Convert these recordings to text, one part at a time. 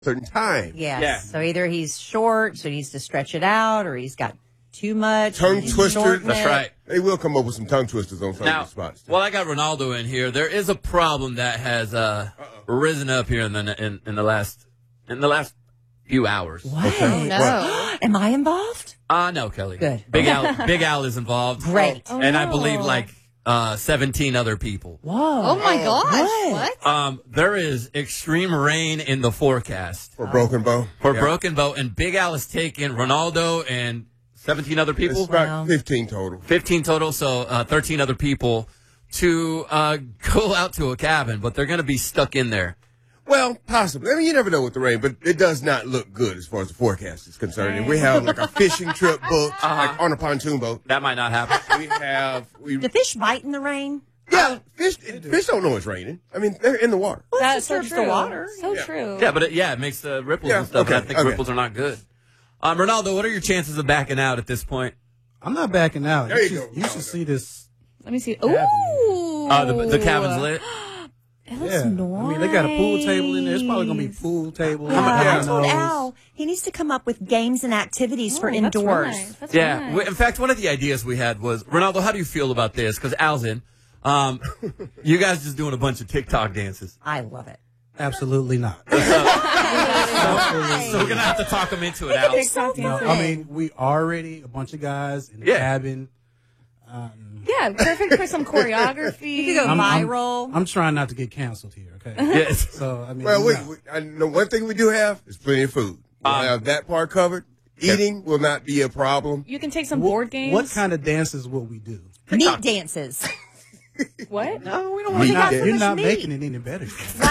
certain time. Yes. Yeah. So either he's short, so he needs to stretch it out, or he's got too much. Tongue twister. That's right. They will come up with some tongue twisters on some of Now, the spots. well, I got Ronaldo in here. There is a problem that has risen up here in the last few hours. What? Okay. No. Am I involved? No, Kelly. Good. Big Al is involved. Great. Oh, And I no. believe like 17 other people. Whoa. Oh my gosh. What? There is extreme rain in the forecast For Broken Bow. for Yeah. Broken Bow, and Big Al is taking Ronaldo and 17 other people. It's about Wow. 15 total. 15 total, so 13 other people to go out to a cabin, but they're going to be stuck in there. Well, possibly. I mean, you never know with the rain, but it does not look good as far as the forecast is concerned. And we have like a fishing trip booked, like on a pontoon boat. That might not happen. Do fish bite in the rain? Fish don't know it's raining. I mean, they're in the water. That's so disturbs true. the water. So Yeah. true. Yeah, but it makes the ripples Yeah, and stuff. okay, I think okay. ripples are not good. Ronaldo, what are your chances of backing out at this point? I'm not backing out. There you go. You should see this. Let me see. Cabin. Ooh. The cabin's lit. It looks Yeah. nice. I mean, they got a pool table in there. It's probably going to be pool table. I told dominoes. Al he needs to come up with games and activities for Oh, that's indoors. really nice. That's Yeah. really nice. In fact, one of the ideas we had was, Ronaldo, how do you feel about this? Because Al's in. You guys just doing a bunch of TikTok dances. I love it. Absolutely not. So we're going to have to talk him into it, Al. TikTok No, dancing. I mean, we already a bunch of guys in the Yeah. cabin. Yeah, perfect for some choreography. You could go viral. I'm trying not to get canceled here. Okay. Yes. So I mean, Well, no. I know one thing we do have is plenty of food. We'll have that part covered. Eating will not be a problem. You can take some board games. What kind of dances will we do? Meat dances. What? No, we don't Meat got dance. so You're much not meat. making it any better.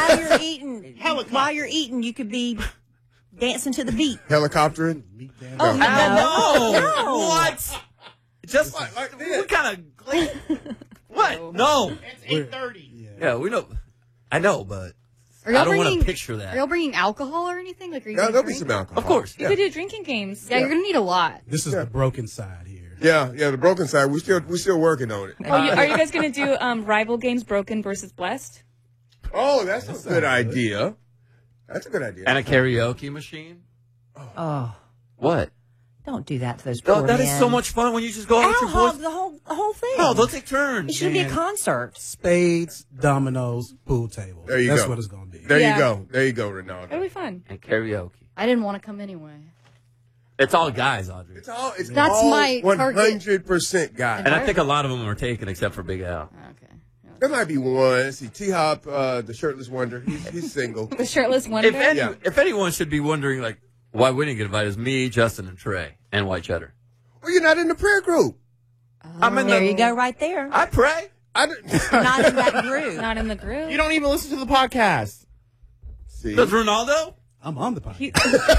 While you're eating, you could be dancing to the beat. Helicoptering. Meat dance. Oh, No. No. What? Just Like this. what kind of what? No. It's 8:30. Yeah, we know. I know, but Are y'all I don't want bringing- to picture Are that. y'all bringing alcohol or anything? Like, are you No, gonna there'll be drink? some alcohol. Of course. You could do drinking games. Yeah, you're gonna need a lot. This is the broken side here. Yeah, the broken side. We're still working on it. Are you guys gonna do rival games, Broken versus Blessed? Oh, that's a good idea. That's a good idea. And a karaoke machine. Oh, What? don't do that to those poor That is men. so much fun when you just go out with Al your hog boys. the whole thing. No, they'll take It turns. should be a Man. concert. Spades, dominoes, pool table. There you That's go. what it's going to be. There Yeah. you go. There you go, It'll Ronaldo. be fun. And karaoke. I didn't want to come anyway. It's all guys, Audrey. It's all. It's That's all my target. 100% guy. And I think a lot of them are taken except for Big Al. Okay. There might be one. See, T-Hop, the shirtless wonder. He's single. The shirtless wonder. If anyone should be wondering, like, why we didn't get invited, it's me, Justin, and Trey, and White Cheddar. Well, you're not in the prayer group. I'm in There the, you go, right there. I pray. Not in that group. Not in the group. You don't even listen to the podcast. See, Does Ronaldo? I'm on the podcast.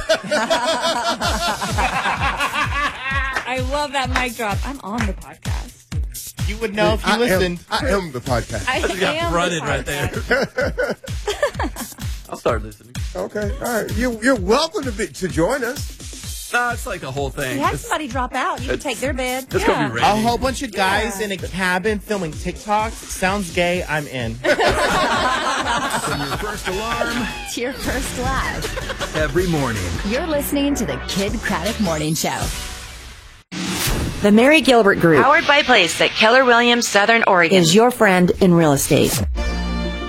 I love that mic drop. I'm on the podcast. You would know if you listened. I am the podcast. I just got am running the right there. podcast. I'll start listening. Okay, all right. You're welcome to join us. No, it's like a whole thing. You have somebody drop out. You can take their bed. It's gonna be A raining. whole bunch of guys in a cabin filming TikToks. Sounds gay. I'm in. From your first alarm To your first laugh. every morning. You're listening to the Kid Craddock Morning Show. The Mary Gilbert Group Powered by Place at Keller Williams, Southern Oregon. is your friend in real estate.